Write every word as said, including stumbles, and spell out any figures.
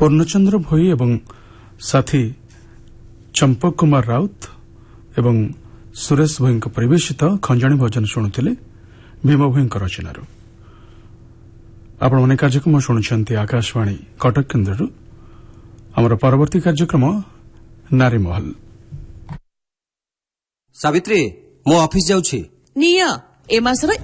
ପୂର୍ଣ୍ଣଚନ୍ଦ୍ର ଭୋଇ ଏବଂ ସାଥୀ ଚମ୍ପକ କୁମାର ରାଉତ ଏବଂ ସୁରେଶ ଭୋଇଙ୍କ ପରିବେଶିତ ଖଞ୍ଜଣୀ ଭଜନ ଶୁଣୁଥିଲେ ଭୀମ ଭୋଇଙ୍କ ରଚନାରୁ। ଆପଣମାନେ କାର୍ଯ୍ୟକ୍ରମ ଶୁଣୁଛନ୍ତି ଆକାଶବାଣୀ କଟକ କେନ୍ଦ୍ରରୁ। ଆମର ପରବର୍ତ୍ତୀ କାର୍ଯ୍ୟକ୍ରମ ନାରୀମହଲ। ସାବିତ୍ରୀ, ମୁଁ ଅଫିସ ଯାଉଛି। ନିଅ ଏ ମାସର